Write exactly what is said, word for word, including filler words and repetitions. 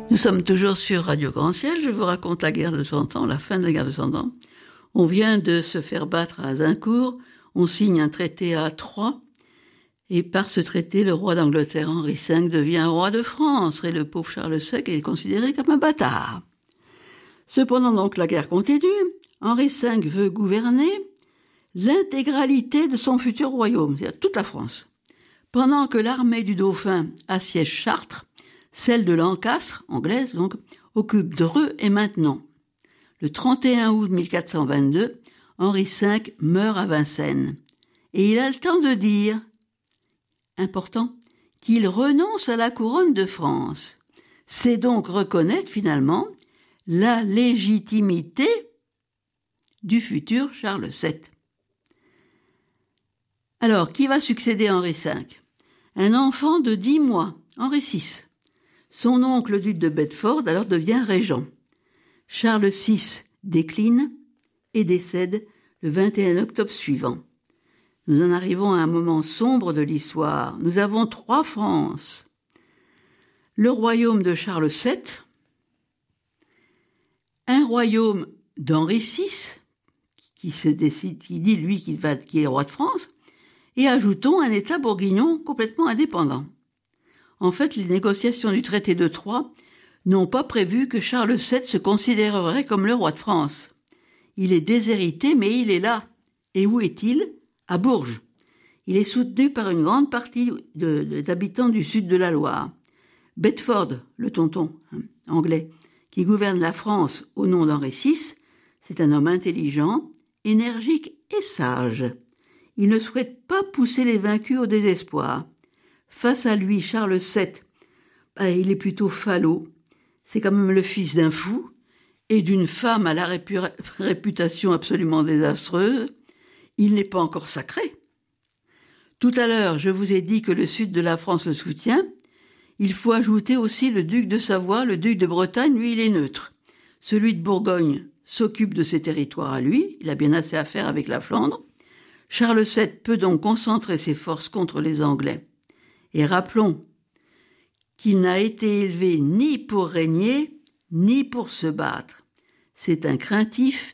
Nous sommes toujours sur Radio Grand Ciel. Je vous raconte la guerre de Cent Ans, la fin de la guerre de Cent Ans. On vient de se faire battre à Azincourt. On signe un traité à Troyes. Et par ce traité, le roi d'Angleterre, Henri cinq, devient roi de France. Et le pauvre Charles cinq est considéré comme un bâtard. Cependant, donc, la guerre continue. Henri cinq veut gouverner l'intégralité de son futur royaume, c'est-à-dire toute la France. Pendant que l'armée du Dauphin assiège Chartres, celle de Lancastre, anglaise donc, occupe Dreux et Maintenon. Le trente et un août mille quatre cent vingt-deux, Henri cinq meurt à Vincennes. Et il a le temps de dire, important, qu'il renonce à la couronne de France. C'est donc reconnaître finalement la légitimité du futur Charles sept. Alors, qui va succéder à Henri cinq? Un enfant de dix mois, Henri six. Son oncle, le duc de Bedford, alors devient régent. Charles six décline et décède le vingt et un octobre suivant. Nous en arrivons à un moment sombre de l'histoire. Nous avons trois Frances. Le royaume de Charles sept, un royaume d'Henri six, qui se décide, qui dit lui qu'il va, qui est roi de France, et ajoutons un État bourguignon complètement indépendant. En fait, les négociations du traité de Troyes n'ont pas prévu que Charles sept se considérerait comme le roi de France. Il est déshérité, mais il est là. Et où est-il? À Bourges. Il est soutenu par une grande partie de, de, d'habitants du sud de la Loire. Bedford, le tonton hein, anglais, qui gouverne la France au nom d'Henri six, c'est un homme intelligent, énergique et sage. Il ne souhaite pas pousser les vaincus au désespoir. Face à lui, Charles sept, bah, il est plutôt falot. C'est quand même le fils d'un fou et d'une femme à la répu- réputation absolument désastreuse. Il n'est pas encore sacré. Tout à l'heure, je vous ai dit que le sud de la France le soutient. Il faut ajouter aussi le duc de Savoie, le duc de Bretagne, lui, il est neutre. Celui de Bourgogne s'occupe de ses territoires à lui. Il a bien assez à faire avec la Flandre. Charles sept peut donc concentrer ses forces contre les Anglais. Et rappelons qu'il n'a été élevé ni pour régner, ni pour se battre. C'est un craintif